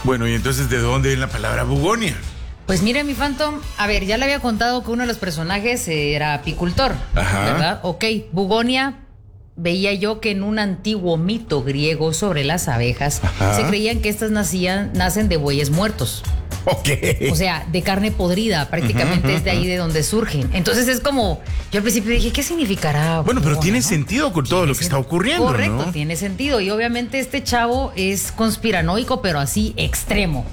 Bueno, y entonces, ¿de dónde viene la palabra bugonia? Pues mire, mi Phantom, a ver, ya le había contado que uno de los personajes era apicultor, ¿verdad? Ok, bugonia, veía yo que en un antiguo mito griego sobre las abejas, se creían que estas nacen de bueyes muertos. Ok. O sea, de carne podrida, prácticamente es de ahí de donde surgen. Entonces es como, yo al principio dije, ¿qué significará? Bueno, pero tiene ¿no? sentido con todo lo que está ocurriendo, Correcto, ¿no? tiene sentido. Y obviamente este chavo es conspiranoico, pero así extremo.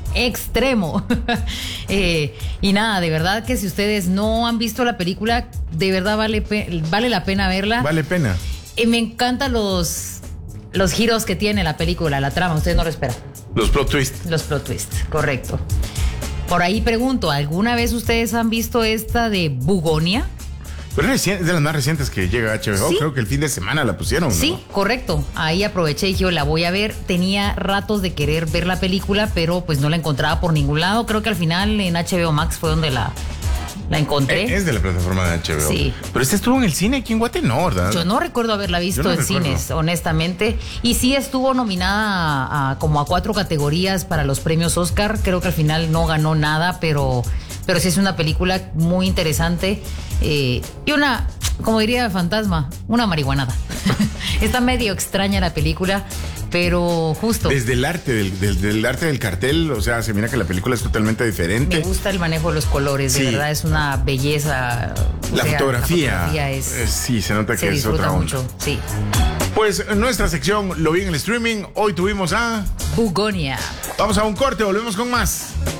Y nada, de verdad que si ustedes no han visto la película, de verdad vale la pena verla. Vale pena. Me encantan los giros que tiene la película, la trama, ustedes no lo esperan. Los plot twists. Los plot twists, correcto. Por ahí pregunto, ¿alguna vez ustedes han visto esta de Bugonia? Pero es de las más recientes que llega a HBO. ¿Sí? Creo que el fin de semana la pusieron, ¿no? Sí, correcto. Ahí aproveché y dije, la voy a ver. Tenía ratos de querer ver la película, pero pues no la encontraba por ningún lado. Creo que al final en HBO Max fue donde la encontré. Es de la plataforma de HBO. Sí. Pero estuvo en el cine aquí en Guate, ¿no? ¿Verdad? Yo no recuerdo haberla visto en cines, honestamente. Y sí estuvo nominada como a 4 categorías para los premios Oscar. Creo que al final no ganó nada, pero sí es una película muy interesante. Y una, como diría Fantasma, una marihuanada. Está medio extraña la película, pero justo. Desde el arte del arte del cartel, o sea, se mira que la película es totalmente diferente. Me gusta el manejo de los colores, de verdad es una belleza. La fotografía es. Sí, se nota que es otra onda. Mucho, sí. Pues en nuestra sección Lo vi en el streaming, hoy tuvimos a Bugonia. Vamos a un corte, volvemos con más.